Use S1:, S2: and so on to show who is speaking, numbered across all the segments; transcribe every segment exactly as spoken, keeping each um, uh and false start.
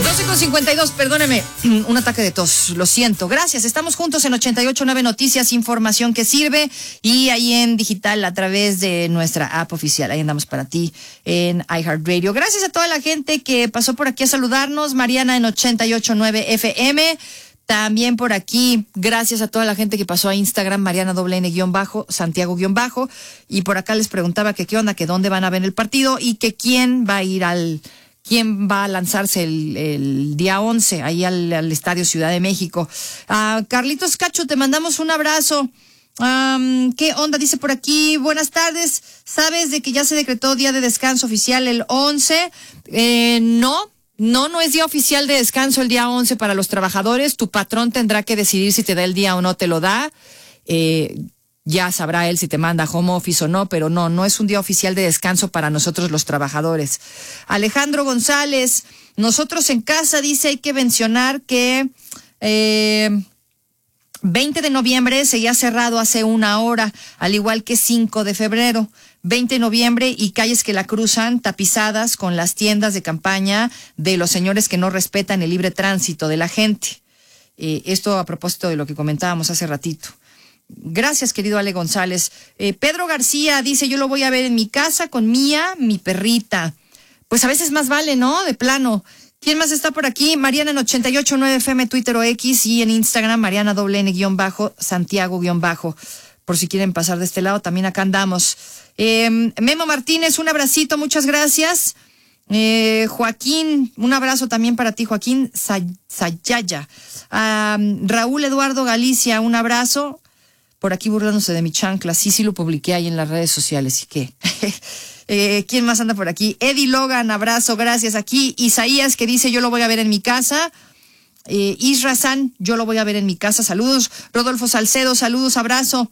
S1: doce con cincuenta y dos, perdóneme, un ataque de tos, lo siento. Gracias, estamos juntos en ochenta y ocho punto nueve Noticias, información que sirve, y ahí en digital a través de nuestra app oficial. Ahí andamos para ti en iHeartRadio. Gracias a toda la gente que pasó por aquí a saludarnos. Mariana en ochenta y ocho punto nueve F M. También por aquí, gracias a toda la gente que pasó a Instagram, Mariana doble N guión bajo, Santiago guión bajo, y por acá les preguntaba que qué onda, que dónde van a ver el partido y que quién va a ir al, quién va a lanzarse el, el día once ahí al, al Estadio Ciudad de México. Uh, Carlitos Cacho, te mandamos un abrazo. Um, ¿Qué onda? Dice por aquí, buenas tardes, ¿sabes de que ya se decretó día de descanso oficial el once? Eh, no. No, no es día oficial de descanso el día once para los trabajadores. Tu patrón tendrá que decidir si te da el día o no te lo da. Eh, ya sabrá él si te manda home office o no, pero no, no es un día oficial de descanso para nosotros los trabajadores. Alejandro González, nosotros en casa, dice, hay que mencionar que eh, veinte de noviembre seguía cerrado hace una hora, al igual que cinco de febrero. veinte de noviembre y calles que la cruzan tapizadas con las tiendas de campaña de los señores que no respetan el libre tránsito de la gente. Eh, esto a propósito de lo que comentábamos hace ratito. Gracias, querido Ale González. Eh, Pedro García dice, yo lo voy a ver en mi casa con Mía, mi perrita. Pues a veces más vale, ¿no? De plano. ¿Quién más está por aquí? Mariana en ochenta y ocho punto nueve F M, Twitter o X, y en Instagram, Mariana doble N guión bajo, Santiago guión bajo. Por si quieren pasar de este lado, también acá andamos. Eh, Memo Martínez, un abracito, muchas gracias. Eh, Joaquín, un abrazo también para ti, Joaquín Sayaya. Uh, Raúl Eduardo Galicia, un abrazo. Por aquí burlándose de mi chancla, sí, sí lo publiqué ahí en las redes sociales, ¿y qué? eh, ¿Quién más anda por aquí? Eddie Logan, abrazo, gracias. Aquí Isaías, que dice, yo lo voy a ver en mi casa. Eh, Isra San, yo lo voy a ver en mi casa, saludos. Rodolfo Salcedo, saludos, abrazo.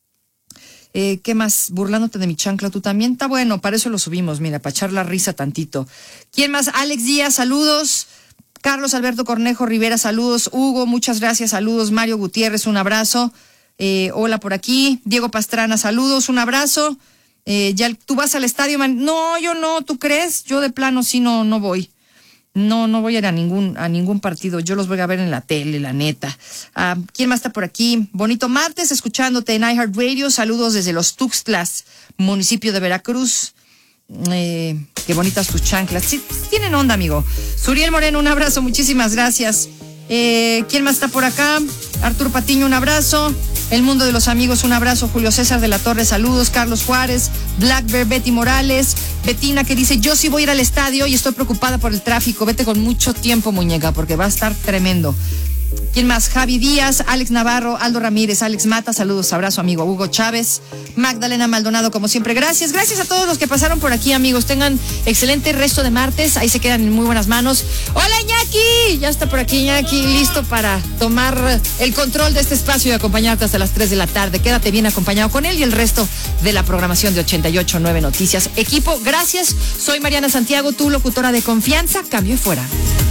S1: Eh, ¿Qué más? Burlándote de mi chancla, tú también. Está bueno, para eso lo subimos, mira, para echar la risa tantito. ¿Quién más? Alex Díaz, saludos. Carlos Alberto Cornejo Rivera, saludos. Hugo, muchas gracias, saludos. Mario Gutiérrez, un abrazo. Eh, hola por aquí. Diego Pastrana, saludos, un abrazo. Eh, ya tú vas al estadio, man. No, yo no, ¿tú crees? Yo de plano sí no, no voy. No, no voy a ir a ningún, a ningún partido. Yo los voy a ver en la tele, la neta. Uh, ¿Quién más está por aquí? Bonito martes, escuchándote en iHeartRadio. Saludos desde Los Tuxtlas, municipio de Veracruz. Eh, qué bonitas tus chanclas. Sí, tienen onda, amigo. Suriel Moreno, un abrazo, muchísimas gracias. Eh, ¿Quién más está por acá? Arturo Patiño, un abrazo. El Mundo de los Amigos, un abrazo. Julio César de la Torre, saludos. Carlos Juárez, Black Bear, Betty Morales, Betina, que dice, yo sí voy a ir al estadio y estoy preocupada por el tráfico. Vete con mucho tiempo, muñeca, porque va a estar tremendo. ¿Quién más? Javi Díaz, Alex Navarro, Aldo Ramírez, Alex Mata, saludos, abrazo, amigo. Hugo Chávez, Magdalena Maldonado, como siempre, gracias. Gracias a todos los que pasaron por aquí, amigos. Tengan excelente resto de martes. Ahí se quedan en muy buenas manos. ¡Hola, Iñaki! Ya está por aquí Iñaki, listo para tomar el control de este espacio y acompañarte hasta las tres de la tarde. Quédate bien acompañado con él y el resto de la programación de ochenta y ocho punto nueve Noticias. Equipo, gracias. Soy Mariana Santiago, tu locutora de confianza. Cambio y fuera.